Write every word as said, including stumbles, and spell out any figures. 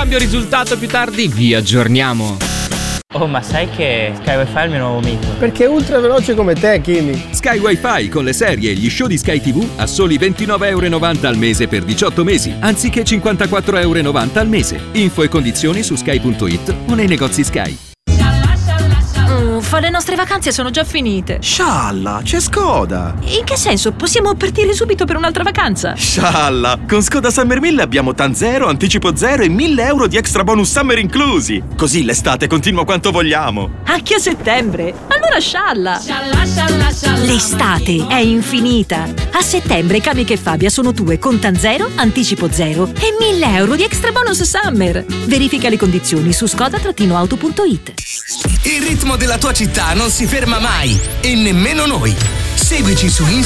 cambio risultato più tardi vi aggiorniamo. Oh, ma sai che Sky Wi-Fi è il mio nuovo mito? Perché è ultra veloce come te, Kimi. Sky Wi-Fi con le serie e gli show di Sky tivù a soli ventinove e novanta euro al mese per diciotto mesi, anziché cinquantaquattro e novanta euro al mese. Info e condizioni su sky punto it o nei negozi Sky. Uffa, le nostre vacanze sono già finite. Scialla, c'è Skoda. In che senso? Possiamo partire subito per un'altra vacanza? Scialla, con Skoda Summer mille abbiamo TAN zero, anticipo zero e mille euro di extra bonus summer inclusi. Così l'estate continua quanto vogliamo. Anche a settembre? Allora scialla. L'estate è infinita. A settembre Kamiq e Fabia sono tue con TAN zero, anticipo zero e mille euro di extra bonus summer. Verifica le condizioni su skoda auto punto it. Il ritmo della tua città non si ferma mai e nemmeno noi. Seguici su Instagram